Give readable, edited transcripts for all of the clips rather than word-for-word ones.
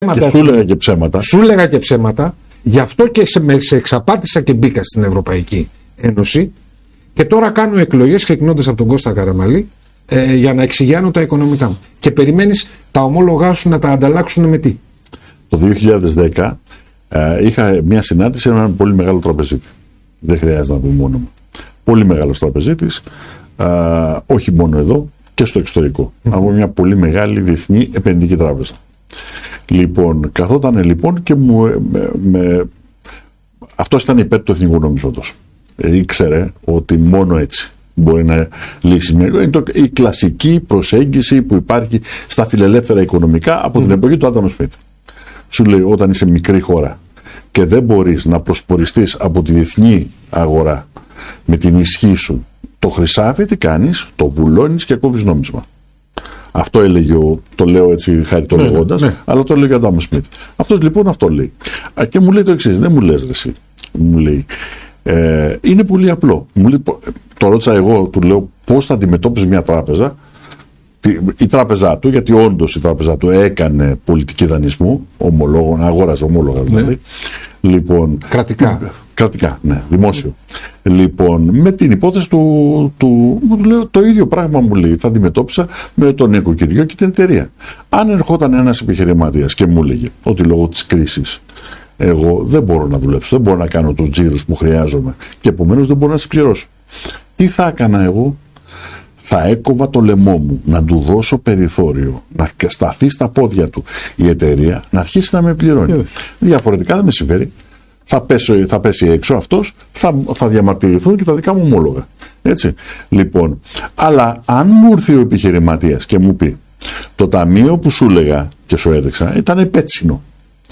Και σου έλεγα και ψέματα. Σου έλεγα και ψέματα. Γι' αυτό και σε εξαπάτησα και μπήκα στην Ευρωπαϊκή Ένωση. Και τώρα κάνω εκλογές ξεκινώντας από τον Κώστα Καραμανλή για να εξηγιάνω τα οικονομικά μου. Και περιμένεις τα ομόλογά σου να τα ανταλλάξουν με τι? Το 2010 είχα μια συνάντηση με έναν πολύ μεγάλο τραπεζίτη. Δεν χρειάζεται να πούμε μόνο μου. Πολύ μεγάλος τραπεζίτης, όχι μόνο εδώ και στο εξωτερικό. Από μια πολύ μεγάλη διεθνή επενδυτική τράπεζα. Λοιπόν, καθόταν λοιπόν και αυτός ήταν υπέρ του εθνικού νομίσματος. Ήξερε ότι μόνο έτσι μπορεί να λύσει. Είναι η κλασική προσέγγιση που υπάρχει στα φιλελεύθερα οικονομικά από την εποχή του Άνταμ Σμιθ. Σου λέει, όταν είσαι μικρή χώρα και δεν μπορείς να προσποριστείς από τη διεθνή αγορά με την ισχύ σου, το χρυσάφι τι κάνεις? Το βουλώνεις και κόβεις νόμισμα. Αυτό έλεγε, το λέω έτσι χαριτολογώντας, αλλά το έλεγε ο Άνταμ Σμιθ. Αυτός λοιπόν αυτό λέει. Και μου λέει το εξής, δεν μου λες ρε εσύ. Μου λέει, είναι πολύ απλό. Μου λέει, το ρώτησα εγώ, του λέω πώς θα αντιμετώπιζε μια τράπεζα, η τράπεζά του, γιατί όντως η τράπεζά του έκανε πολιτική δανεισμού, ομολόγων, αγόραζε ομόλογα δηλαδή. Λοιπόν, κρατικά, ναι, δημόσιο. Λοιπόν, με την υπόθεση μου λέω το ίδιο πράγμα μου λέει, θα αντιμετώπισα με τον νοικοκυριό και την εταιρεία. Αν ερχόταν ένας επιχειρηματίας και μου έλεγε ότι λόγω της κρίσης εγώ δεν μπορώ να δουλέψω, δεν μπορώ να κάνω τους τζίρους που χρειάζομαι και επομένως δεν μπορώ να συμπληρώσω. Τι θα έκανα εγώ? Θα έκοβα το λαιμό μου, να του δώσω περιθώριο, να σταθεί στα πόδια του η εταιρεία, να αρχίσει να με πληρώνει. Διαφορετικά δεν με συμφέρει. Θα πέσει έξω αυτός, θα διαμαρτυρηθούν και τα δικά μου ομόλογα. Έτσι. Λοιπόν, αλλά αν μου έρθει ο επιχειρηματίας και μου πει το ταμείο που σου έλεγα και σου έδειξα ήταν πέτσινο.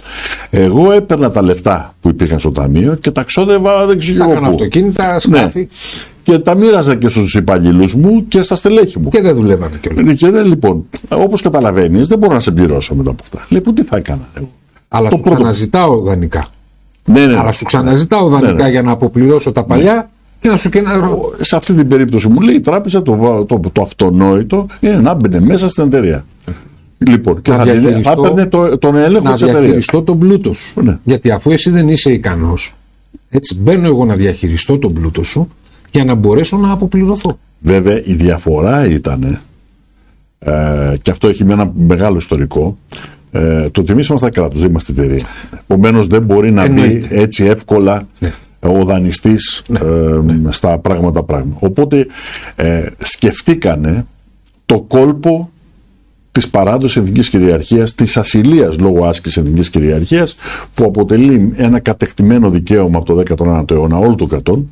Εγώ έπαιρνα τα λεφτά που υπήρχαν στο ταμείο και τα ξόδευα δεν ξέρω πού. Έκανα αυτοκίνητα, σκάφη. Ναι. Και τα μοίραζα και στους υπαλλήλους μου και στα στελέχη μου. Και δεν δουλεύανε κιόλας. Και λοιπόν, όπως καταλαβαίνεις, δεν μπορώ να σε πληρώσω μετά από αυτά. Λοιπόν, τι θα έκανα εγώ? Αλλά σου ξαναζητάω δανεικά. Ναι. Αλλά σου ξαναζητάω δανεικά για να αποπληρώσω τα παλιά και να σου σε αυτή την περίπτωση μου λέει η τράπεζα το αυτονόητο είναι να μπαινε μέσα στην εταιρεία. Λοιπόν, και θα έπαιρνε τον έλεγχο της εταιρείας. Να διαχειριστώ τον πλούτο σου. Ναι. Γιατί αφού εσύ δεν είσαι ικανός, έτσι μπαίνω εγώ να διαχειριστώ τον πλούτο σου για να μπορέσω να αποπληρωθώ. Βέβαια η διαφορά ήταν, και αυτό έχει με ένα μεγάλο ιστορικό, το ότι εμείς είμαστε κράτος, δεν είμαστε εταιρεία. Επομένως δεν μπορεί να μπει έτσι εύκολα ο δανειστής στα πράγματα. Οπότε σκεφτήκανε το κόλπο της παράδοσης εθνικής κυριαρχίας, της ασυλίας λόγω άσκησης εθνικής κυριαρχίας, που αποτελεί ένα κατεκτημένο δικαίωμα από το 19ο αιώνα όλων των κρατών,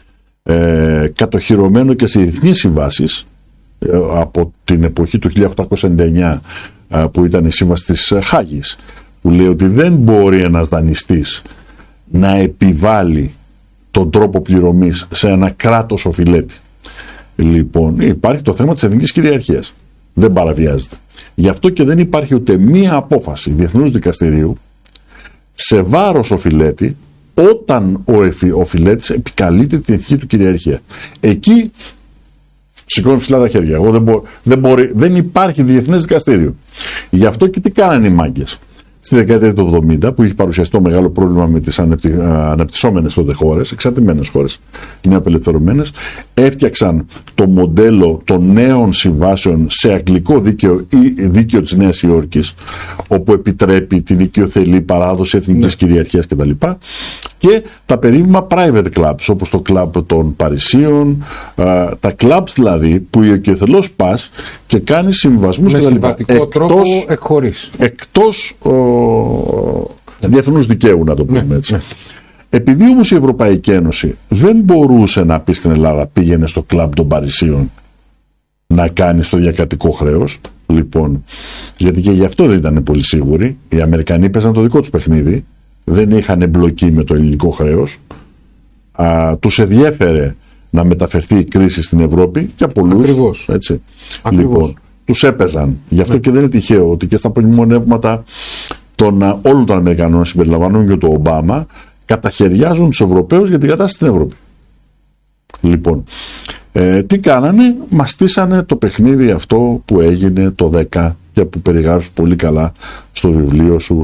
κατοχυρωμένο και σε διεθνείς συμβάσεις από την εποχή του 1899 που ήταν η σύμβαση της Χάγης, που λέει ότι δεν μπορεί ένας δανειστής να επιβάλλει τον τρόπο πληρωμής σε ένα κράτος οφειλέτη. Λοιπόν, υπάρχει το θέμα της εθνικής κυριαρχίας. Δεν παραβιάζεται. Γι' αυτό και δεν υπάρχει ούτε μία απόφαση Διεθνούς Δικαστηρίου σε βάρος οφειλέτη όταν ο οφειλέτης επικαλείται την εθνική του κυριαρχία. Εκεί σηκώνει ψηλά τα χέρια. Δεν υπάρχει διεθνές δικαστήριο. Γι' αυτό και τι κάνανε οι μάγκες. Στη δεκαετία του 70, που είχε παρουσιαστεί το μεγάλο πρόβλημα με τις αναπτυσσόμενες τότε χώρες, εξαρτημένες χώρες, νεοαπελευθερωμένες, έφτιαξαν το μοντέλο των νέων συμβάσεων σε αγγλικό δίκαιο ή δίκαιο της Νέας Υόρκης, όπου επιτρέπει την οικειοθελή παράδοση εθνικής κυριαρχίας κτλ. Και τα περίφημα private clubs, όπως το club των Παρισίων, τα clubs δηλαδή που οικειοθελώς πας και κάνεις συμβασμούς με κτλ. συμβατικό τρόπο εκχωρείς. Εκτός διεθνούς δικαίου, να το πούμε έτσι. Ναι. Επειδή όμως η Ευρωπαϊκή Ένωση δεν μπορούσε να πει στην Ελλάδα πήγαινε στο κλαμπ των Παρισίων να κάνει το διακρατικό χρέος, λοιπόν, γιατί και γι' αυτό δεν ήταν πολύ σίγουροι, οι Αμερικανοί παίζαν το δικό τους παιχνίδι, δεν είχαν εμπλοκή με το ελληνικό χρέος, τους ενδιέφερε να μεταφερθεί η κρίση στην Ευρώπη και από πολλούς. Ακριβώς. Έτσι. Λοιπόν, τους έπαιζαν. Γι' αυτό και δεν είναι τυχαίο ότι και στα μνημονεύματα όλων των Αμερικανών, συμπεριλαμβανομένου και του Ομπάμα, καταχαιριάζουν τους Ευρωπαίους για την κατάσταση στην Ευρώπη. Λοιπόν, τι κάνανε? Μαστήσανε το παιχνίδι αυτό που έγινε το 10 και που περιγράφει πολύ καλά στο βιβλίο σου